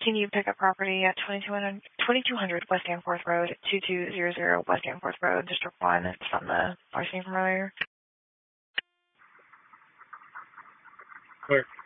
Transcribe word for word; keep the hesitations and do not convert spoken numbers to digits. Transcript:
Can you pick up property at twenty-two hundred West Danforth Road, two two zero zero West Danforth Road, District one? It's from the larceny from earlier. Where?